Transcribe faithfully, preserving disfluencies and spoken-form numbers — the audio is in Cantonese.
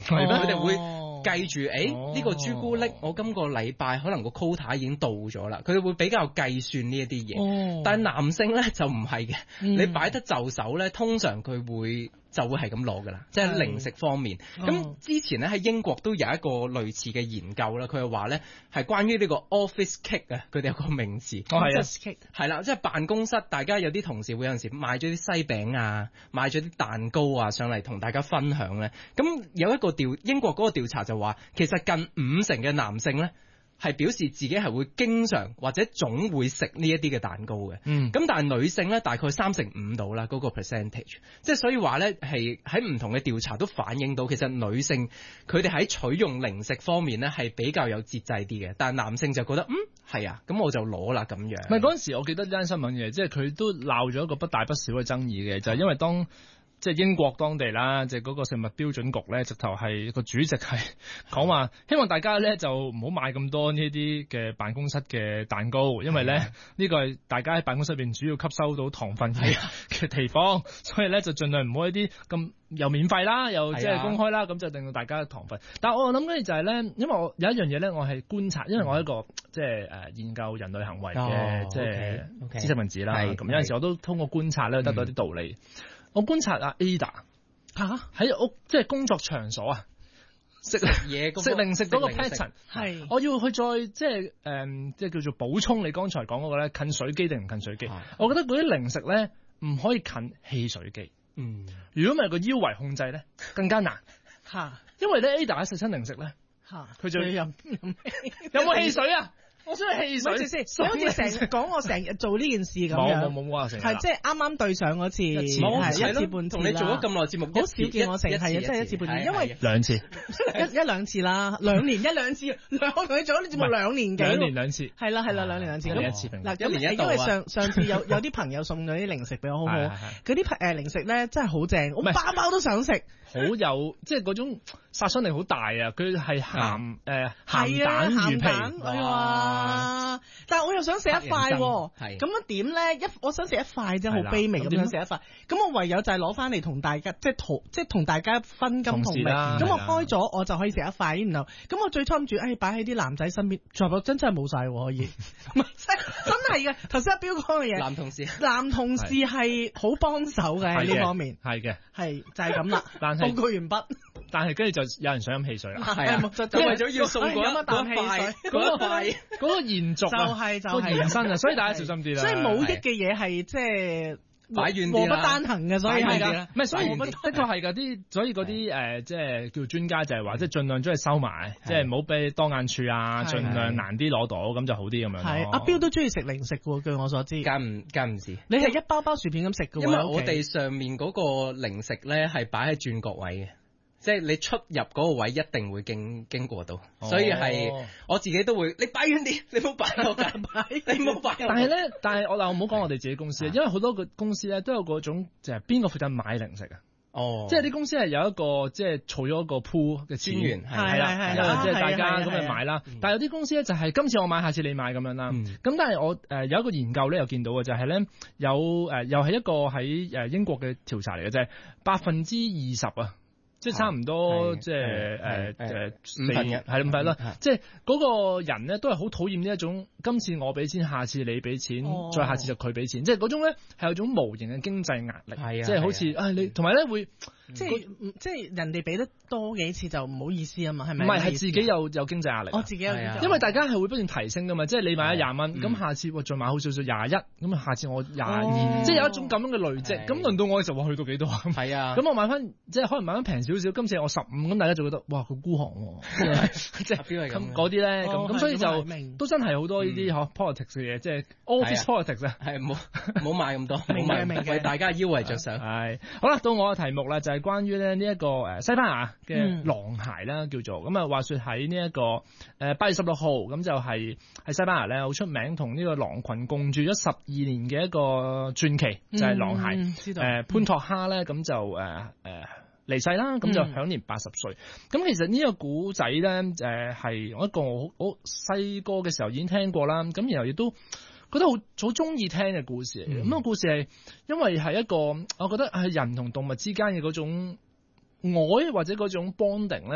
佢哋會計住，誒呢個朱古力我今個禮拜可能個 quota 已經到咗啦，佢哋會比較計算呢一啲嘢。但係男性咧就唔係嘅，你擺得就手咧，通常佢會就會係咁攞噶啦，即係零食方面。咁之前咧喺英國都有一個類似嘅研究啦，佢係話咧係關於呢個 office cake 啊，佢哋有個名詞。 哦係啊 office cake 係啦，即係辦公室，大家有啲同事會有陣時買咗啲西餅啊，買咗啲蛋糕啊上嚟同大家分享咧。咁有一個調英國嗰個調查就話，其實近五成嘅男性咧係表示自己係會經常或者總會食呢一啲嘅蛋糕嘅。嗯，咁但係女性咧大概三成五度啦，嗰個 percentage。即係所以話咧係喺唔同嘅調查都反映到，其實女性佢哋喺取用零食方面咧係比較有節制啲嘅，但係男性就覺得嗯係啊，咁我就攞啦咁樣。 唔係嗰陣時，我記得呢單新聞嘅，即係佢都鬧咗一個不大不小嘅爭議嘅，就係、是、因為當。即係英國當地啦，即係嗰個食物標準局咧，直頭係個主席係講話，希望大家咧就唔好買咁多呢啲嘅辦公室嘅蛋糕，因為咧呢、呢個係大家喺辦公室入邊主要吸收到糖分嘅嘅地方，所以咧就盡量唔好一啲咁又免費啦，又即係公開啦，咁就令到大家糖分。但係我諗緊就係咧，因為我有一樣嘢咧，我係觀察，因為我係一個即係誒研究人類行為嘅即係知識分子啦，咁有陣時我都通過觀察咧得到啲道理。嗯我觀察阿 Ada 吓喺屋即係工作場所啊，食嘢食零食嗰個 pattern 係，我要去再即係誒即係叫做補充你剛才講嗰個咧，近水機定唔近水機？我覺得嗰啲零食咧唔可以近汽水機。嗯，如果唔係個腰圍控制咧更加難吓，因為咧 Ada 食親零食咧吓，佢就要飲有冇汽水啊？我想係汽水先， 你好似成日講我成日做呢件事咁樣， 冇冇冇話成日， 係即係啱啱對上嗰次，係一次半次同你做咗咁耐節目， 好少見我成係啊，真係一次半次，因為兩次， 一一兩次啦，兩年一兩次，兩我同你做咗呢節目兩年幾， 兩年兩次， 係啦係啦，兩年兩次， 一次嗱咁，因為上上次有有啲朋友送咗啲零食俾我，好好，嗰啲誒零食咧真係好正，我包包都想食， 好有即係嗰種殺傷力好大啊！佢係鹹誒鹹蛋魚皮， 哇！但係我又想食一塊，咁樣點咧？一我想食一塊啫，好卑微咁樣食一塊。咁我唯有就係攞翻嚟同大家，即係同即係同大家分金同味。咁我開咗，我就可以食一塊。然後咁我最初諗住，誒擺喺啲男仔身邊，全部真真係冇晒可以。唔係真真係嘅。頭先阿彪講嘅嘢， 男同事， 男同事係好幫手嘅喺呢方面。 係嘅，係就係咁啦。報告完畢。 但係跟住就有人想飲汽水啦， 係啊， 就為咗要送嗰一啖汽水， 嗰個塊嗰個延續啊， 就係就係延伸啊，所以大家小心啲啦。 所以冇益嘅嘢係即係擺遠啲啦， 禍不單行嘅，所以係㗎， 唔係所以的確係㗎啲，所以嗰啲誒即係叫專家就係話，即係盡量將佢收埋，即係唔好俾當眼處啊，盡量難啲攞到，咁就好啲咁樣。 係阿彪都中意食零食嘅喎，據我所知。 間唔間唔時， 你係一包包薯片咁食嘅喎。 因為我哋上面嗰個零食咧係擺喺轉角位嘅。即係你出入嗰個位一定會經經過到，哦、所以係我自己都會，你擺遠啲，你唔好擺我隔擺，你唔好擺。 但係咧，但係我嗱，我唔好講我哋自己公司，因為好多個公司咧都有嗰種就係邊個負責買零食啊？哦，即係啲公司係有一個即係儲咗一個 pool 嘅資源，係啦，係啦，即係大家咁去買啦。但係有啲公司咧就係今次我買，下次你買咁樣啦。咁、嗯、但係我誒、呃、有一個研究咧，又見到嘅就係咧有誒、呃、又係一個喺誒英國嘅調查嚟嘅啫，百分之二十啊。即係差唔多，即係誒誒四日係咁係啦。即係嗰個人咧，都係好討厭呢一種，今次我俾錢，下次你俾錢，哦、再下次就佢俾錢。即係嗰種咧係有種無形嘅經濟壓力，係啊，即係好似啊你同埋咧會。 即係即係人哋俾得多幾次就唔好意思啊嘛，係咪？ 唔係係自己有有經濟壓力。 我自己有經濟壓力， 因為大家係會不斷提升噶嘛，即係你買咗廿蚊，咁、嗯、下次我再買好少少廿一，咁下次我廿二、哦，即係有一種咁樣嘅累積。咁輪到我嘅時候，我去到幾多？係啊，咁我買翻即係可能買翻平少少，今次我十五，咁大家就覺得哇好孤寒喎，即係咁嗰啲咧，咁咁、哦、所以就都真係好多呢啲嗬 politics 嘅嘢，即係 office politics 啊，係冇冇買咁多，冇買為大家腰圍着想。係好啦，到我嘅題目啦，就係關於咧呢一個誒西班牙嘅狼鞋啦，叫做咁啊。話說喺呢一個誒八月十六號，咁就係喺西班牙咧好出名，同呢個狼群共住咗十二年嘅一個傳奇，就係、是、狼鞋。誒、嗯、潘托哈咧，咁就誒誒離世啦，咁就享年八十歲。咁、嗯、其實呢個古仔咧，誒係我一個好好細個嘅時候已經聽過啦。咁然後亦都覺得好好中意聽嘅故事嚟嘅。咁、嗯、個故事係因為係一個，我覺得係人同動物之間嘅嗰種愛或者嗰種 bonding 咧。